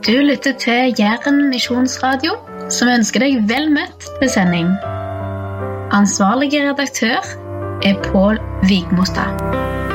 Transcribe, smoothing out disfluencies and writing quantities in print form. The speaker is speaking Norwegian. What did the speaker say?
Du lytter til Jæren Misjonsradio, som ønsker deg vel møtt til sending. Ansvarlige redaktør er Pål Vigmostad.